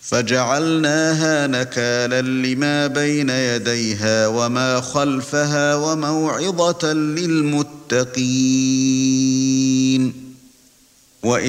فجعلناها نكالا لما بين يديها وما خلفها وموعظة للمتقين